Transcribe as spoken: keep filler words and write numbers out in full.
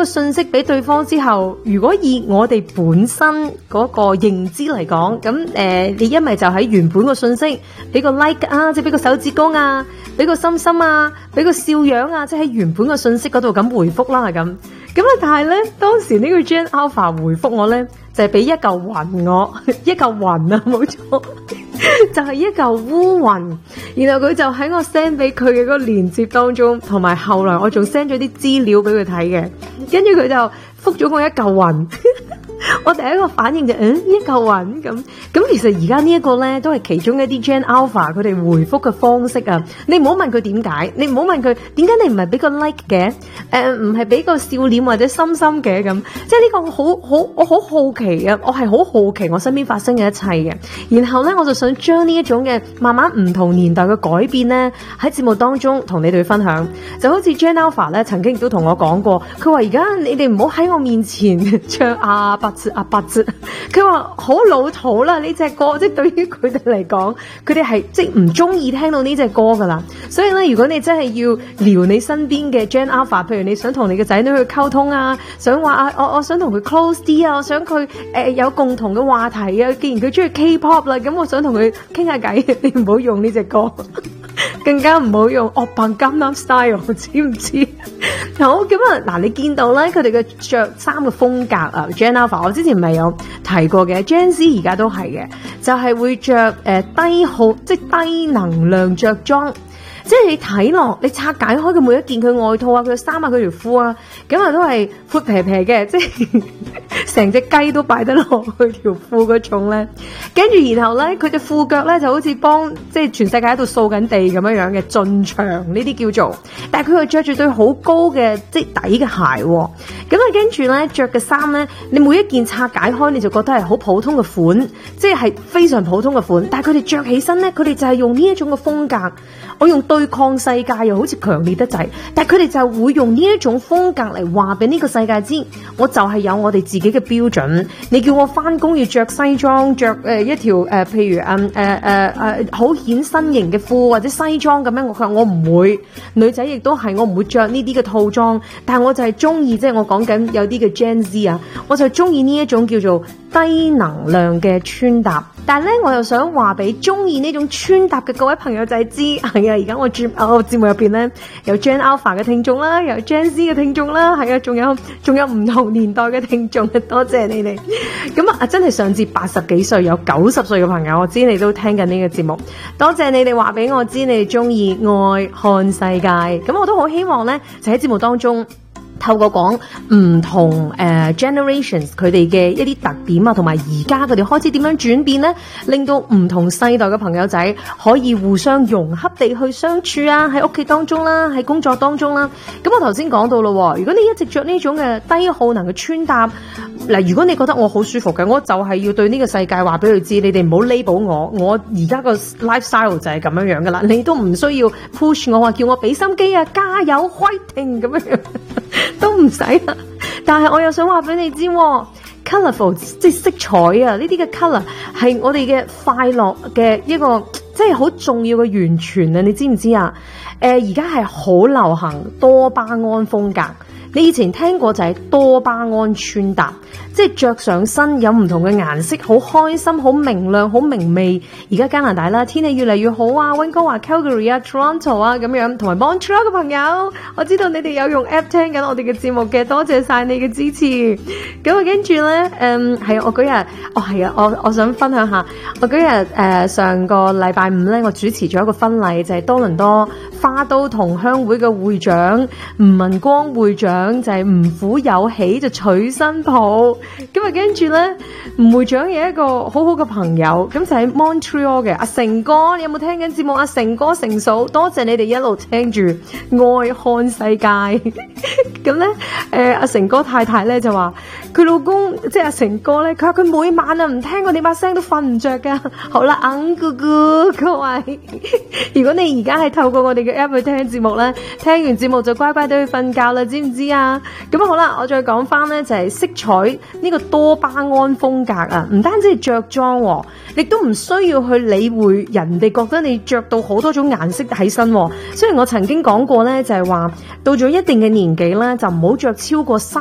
信息俾對方之後，如果以我哋本身嗰個認知嚟講，咁誒、呃，你一咪就喺原本個信息俾個 like 啊，即係俾個手指公啊，俾個心心啊，俾個笑樣啊，即係喺原本個信息嗰度咁回覆啦，係咁。咁啊，但係咧，當時呢個 Gen Alpha 回覆我咧，就係、是、俾一嚿雲我，一嚿雲啊，冇錯，就係一嚿烏雲。然後佢就喺我 send 俾佢嘅嗰個鏈接當中，同埋後來我仲 send 咗啲資料俾佢睇嘅，跟住佢就覆咗我一嚿雲。我第一個反應就嗯一嚿雲咁咁，其實而家呢一個咧都係其中一啲 Gen Alpha 佢哋回覆嘅方式啊！你唔好問佢點解，你唔好問佢點解你唔係俾個 like 嘅，誒唔係俾個笑臉或者心心嘅咁，即係呢個好好我好好奇啊！我係好好奇我身邊發生嘅一切嘅，然後咧我就想將呢一種嘅慢慢唔同年代嘅改變咧喺節目當中同你哋分享，就好似 Gen Alpha 咧曾經都同我講過，佢話而家你哋唔好喺我面前唱啊八字啊八字，佢話好老土啦呢隻歌，即係對於佢哋嚟講，佢哋係即係唔中意聽到呢隻歌噶啦。所以咧，如果你真係要撩你身邊嘅 Gen Alpha， 譬如你想同你嘅仔女去溝通啊，想話啊，我我想同佢 close 啲啊，我想佢誒、呃、有共同嘅話題啊。既然佢中意 K-pop 啦，咁我想同佢傾下偈，你唔好用呢隻歌。更加唔好用惡棒金啱 style， 知唔知？好咁啊！嗱，你見到咧佢哋嘅着衫嘅風格啊 ，Gen Alpha 我之前咪有提過嘅 ，Gen Z 而家都係嘅，就係、是、會着誒、呃、低耗即係低能量着裝。即係你睇落，你拆解開佢每一件佢外套啊、佢嘅衫啊、佢條褲啊，咁啊都係闊皮皮嘅，即係成隻雞都擺得落去條褲嗰種咧。跟住然後咧，佢隻褲腳咧就好似幫即係全世界喺度掃緊地咁樣樣嘅進場呢啲叫做。但係佢又着住對好高嘅即係底嘅鞋喎。咁啊跟住咧着嘅衫咧，你每一件拆解開你就覺得係好普通嘅款，即係係非常普通嘅款。但係佢哋着起身咧，佢哋就係用呢一種嘅風格。我用對抗世界又好似強烈得滯，但係佢哋就會用呢一種風格嚟話俾呢個世界知，我就係有我哋自己嘅標準。你叫我翻工要着西裝，着誒一條誒、呃、譬如誒誒誒誒好顯身形嘅褲或者西裝咁樣，我佢話我唔會。女仔亦都係，我唔會着呢啲嘅套裝，但係我就係中意，即係我講緊有啲嘅 Gen Z 啊，我就中意呢一種叫做低能量嘅穿搭。但係咧，我又想話俾中意呢種穿搭嘅各位朋友仔知，係啊，而家我節我節目入邊咧有 Gen Alpha 嘅聽眾啦，有 Gen Z 嘅聽眾啦，係啊，仲有仲有唔同年代嘅聽眾，多謝你哋。咁啊，真係上至八十幾歲，有九十歲嘅朋友，我知你都聽緊呢個節目，多謝你哋話俾我知你哋中意愛看世界。咁我都好希望咧，就喺節目當中。透過講唔同誒、呃、generations 佢哋嘅一啲特點啊，同埋而家佢哋開始點樣轉變咧，令到唔同世代嘅朋友仔可以互相融洽地去相處啊，喺屋企當中啦，喺工作當中啦。咁我頭先講到咯，如果你一直着呢種嘅低耗能嘅穿搭，嗱，如果你覺得我好舒服嘅，我就係要對呢個世界話俾佢知，你哋唔好 label 我，我而家個 lifestyle 就係咁樣樣噶啦，你都唔需要 push 我話叫我俾心機啊，加油 fighting 咁樣樣。都唔使啦，但係我又想話俾你知，colourful 即係色彩啊！呢啲嘅 colour 係我哋嘅快樂嘅一個即係好重要嘅源泉啊！你知唔知啊？誒、呃，而家係好流行多巴胺風格。你以前聽過就係多巴胺穿搭，即係着上身有唔同嘅顏色，好開心，好明亮，好明媚。而家加拿大啦，天氣越嚟越好啊，溫哥華、Calgary 啊、Toronto 啊咁樣，同埋 Montreal 嘅朋友，我知道你哋有用 app 聽緊我哋嘅節目嘅，多謝晒你嘅支持。咁啊，跟住咧，誒、嗯，係啊，我嗰日，哦係啊，我我想分享下，我嗰日誒上個禮拜五咧，我主持咗一個婚禮，就係、是、多倫多花都同鄉會嘅會長吳文光會長。就係吳府有喜就娶新抱，咁啊跟住咧吳會長有一個好好嘅朋友，咁就喺 Montreal 嘅阿成哥，你有冇聽緊節目？阿成哥成嫂，多謝你哋一路聽住愛看世界。咁咧誒阿成哥太太咧就話佢老公即係阿成哥咧，佢話佢每晚啊唔聽我哋把聲都瞓唔着噶。好啦，硬咕咕各位，如果你而家係透過我哋嘅 app 去聽節目咧，聽完節目就乖乖地去瞓覺啦，知唔知？啊，咁啊好啦，我再講翻咧，就係色彩呢個多巴胺風格啊，唔單止係着裝，亦都唔需要去理會人哋覺得你着到好多種顏色喺身。雖然我曾經講過咧，就係話到咗一定嘅年紀咧，就唔好着超過三